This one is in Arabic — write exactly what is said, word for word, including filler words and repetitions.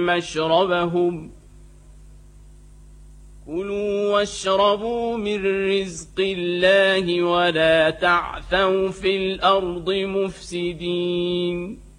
مشربهم كلوا واشربوا من رزق الله ولا تعثوا في الأرض مفسدين